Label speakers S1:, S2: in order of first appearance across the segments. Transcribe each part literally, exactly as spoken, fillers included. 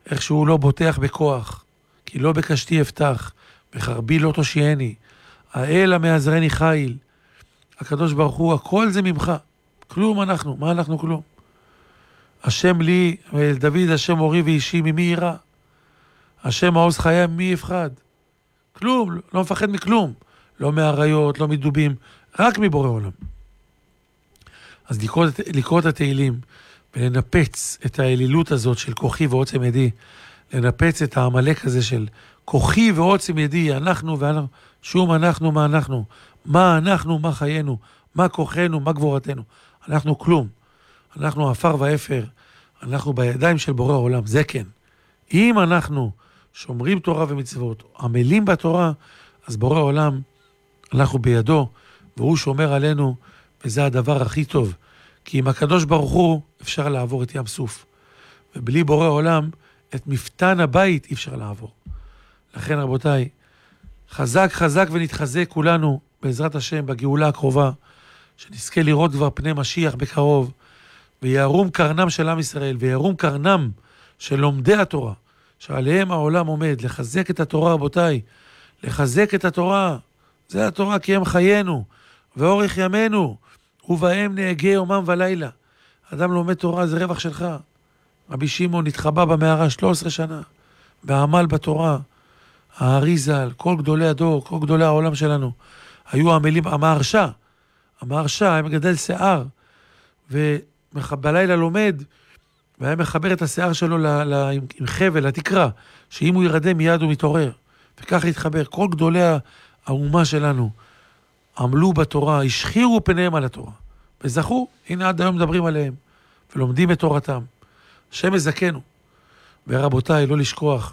S1: איך שהוא לא בוטח בכוח, כי לא בקשתי אפתח, בחרבי לא תושייני, האל המעזרני חיל, הקדוש ברוך הוא, הכל זה ממך, כלום אנחנו, מה אנחנו כלום? השם לי, דוד, השם אורי ואישי, ממי ירא? השם מעוז חיי, מי יפחד? כלום, לא מפחד מכלום, לא מהריות, לא מדובים, רק מבורא עולם. אז לקרוא, לקרוא את התהילים, ולנפץ את האלילות הזאת של כוחי ועוצם ידי, לנפץ את העמלק הזה של כוחי ועוצם ידי, אנחנו ואנחנו, שום אנחנו, מה אנחנו, מה אנחנו, מה חיינו, מה כוחנו, מה גבורתנו. אנחנו כלום. אנחנו עפר ואפר, אנחנו בידיים של בורא העולם, זה כן. אם אנחנו שומרים תורה ומצוות, עמלים בתורה, אז בורא העולם, אנחנו בידו, והוא שומר עלינו, וזה הדבר הכי טוב. כי עם הקדוש ברוך הוא אפשר לעבור את ים סוף. ובלי בורא עולם, את מפתן הבית אי אפשר לעבור. לכן רבותיי, חזק חזק ונתחזק כולנו בעזרת השם בגאולה הקרובה, שנזכה לראות כבר פני משיח בקרוב, ויערום קרנם של עם ישראל, ויערום קרנם של לומדי התורה, שעליהם העולם עומד, לחזק את התורה רבותיי, לחזק את התורה, זה התורה כי הם חיינו, ואורך ימינו, ובהם נהגה יומם ולילה. אדם לומד תורה זה רווח שלך. רבי שמעון נתחבא במערה שלוש עשרה שנה, ועמל בתורה, האריזל, כל גדולי הדור, כל גדולי העולם שלנו, היו עמלים, המהרשע, המהרשע היה מגדל שיער, ובלילה לומד, והיה מחבר את השיער שלו ל, ל, עם, עם חבל, לתקרה, שאם הוא ירדם מיד הוא מתעורר, וככה התחבר. כל גדולי האומה שלנו, עמלו בתורה, השחירו פניהם על התורה, וזכו, הנה עד היום מדברים עליהם, ולומדים את תורתם. השם יזכנו. ורבותיי, לא לשכוח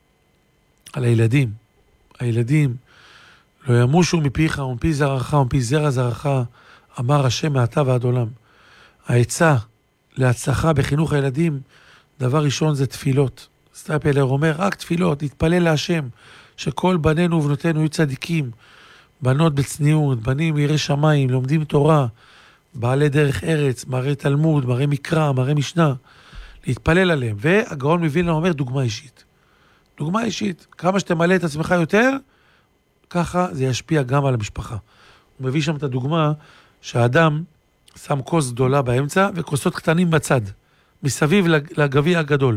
S1: על הילדים. הילדים לא ימושו מפיך ומפי זרעך ומפי זרע זרעך, אמר השם מעתה ועד עולם. העצה להצלחה בחינוך הילדים, דבר ראשון זה תפילות. סטאפלר אומר, רק תפילות, להתפלל להשם, שכל בנינו ובנותינו יהיו צדיקים, בנות בצניעות, בנים יראי שמיים, לומדים תורה, בעלי דרך ארץ, מראה תלמוד, מראה מקרא, מראה משנה, להתפלל עליהם. והגאון מווילנה אומר דוגמה אישית. דוגמה אישית, כמה שתמלא את עצמך יותר, ככה זה ישפיע גם על המשפחה. הוא מביא שם את הדוגמה שהאדם שם כוס גדולה באמצע וכוסות קטנים בצד, מסביב לגביע הגדול.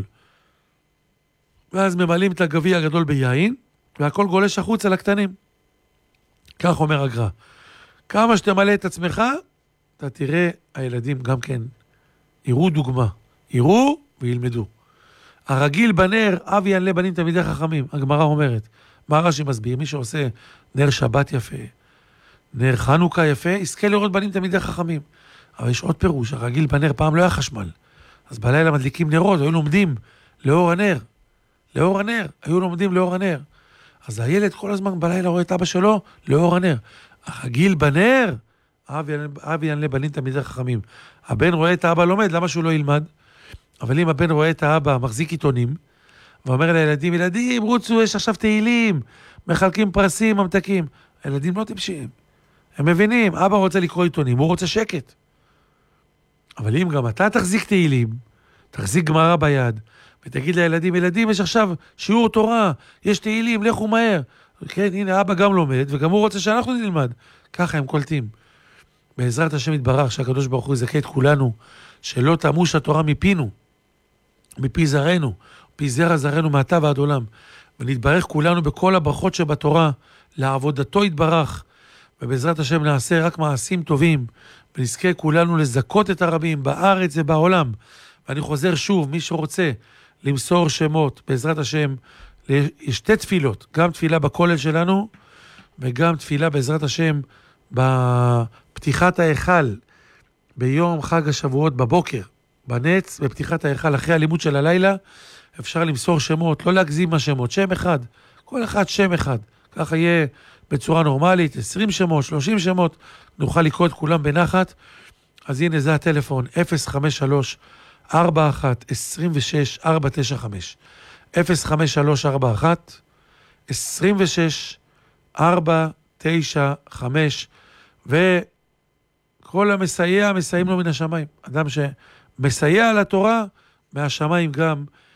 S1: ואז ממלאים את הגביע הגדול ביין, והכל גולש החוץ על הקטנים. כך אומר הגר"א. כמה שתמלא את עצמך, אתה תראה, הילדים גם כן יראו דוגמה. יראו וילמדו. הרגיל בנר, אב ינלה בנים תלמידי חכמים. הגמרא אומרת, מה רש"י מסביר? מי שעושה נר שבת יפה, נר חנוכה יפה, יזכה לראות בנים תלמידי חכמים. אבל יש עוד פירוש, הרגיל בנר פעם לא היה חשמל. אז בלילה מדליקים נרות, היו לומדים לאור הנר. לאור הנר, היו לומדים לאור הנר. אז הילד כל הזמן בלילה רואה את אבא שלו לאור הנר. הרגיל בנר, אב ינלה בנים תלמידי חכמים. הבן רואה את האבא לומד, למה שהוא לא ילמד? אבל אם הבן רואה את האבא מחזיק עיתונים, ואומר לילדים, ילדים, רוצו, יש עכשיו תהילים, מחלקים פרסים, ממתקים. הילדים לא טיפשים. הם מבינים, אבא רוצה לקרוא עיתונים, הוא רוצה שקט. אבל אם גם אתה תחזיק תהילים, תחזיק גמרא ביד, ותגיד לילדים, ילדים, יש עכשיו שיעור תורה, יש תהילים, לכו מהר. כן, הנה, אבא גם לומד, וגם הוא רוצה שאנחנו נלמד. ככה הם קולטים. בעזרת השם יתברך, שהקדוש ברוך הוא יזכה את כולנו, שלא תמוש התורה מפינו, מפי זרענו, מפי זרע זרענו מעתה ועד עולם, ונתברך כולנו בכל הברכות שבתורה, לעבודתו יתברך, ובעזרת השם נעשה רק מעשים טובים, ונזכה כולנו לזכות את הרבים בארץ ובעולם. ואני חוזר שוב, מי שרוצה למסור שמות, בעזרת השם, יש שתי תפילות, גם תפילה בכולל שלנו, וגם תפילה בעזרת השם בפתיחת ההיכל, ביום חג השבועות בבוקר, בנץ, בפתיחת ההיכל, אחרי הלימוד של הלילה, אפשר למסור שמות, לא להגזים השמות, שם אחד, כל אחד שם אחד, ככה יהיה בצורה נורמלית, עשרים שמות, שלושים שמות, נוכל לקרוא את כולם בנחת. אז הנה זה הטלפון, אפס חמש שלוש ארבע אחת עשרים ושש ארבע תשע חמש, אפס חמש שלוש ארבע אחת עשרים ושש ארבע תשע חמש, וכל המסייע, מסייעים לו מן השמיים. אדם שמסייע לתורה, מהשמיים גם